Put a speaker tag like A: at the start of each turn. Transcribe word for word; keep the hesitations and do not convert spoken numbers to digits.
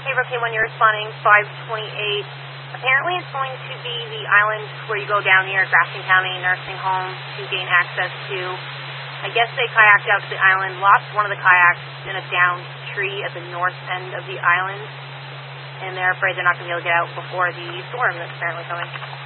A: Hey, Rook, when you're responding, five twenty-eight. Apparently it's going to be the island where you go down near Grafton County Nursing Home to gain access to. I guess they kayaked out to the island, lost one of the kayaks in a downed tree at the north end of the island, and they're afraid they're not going to be able to get out before the storm that's apparently coming.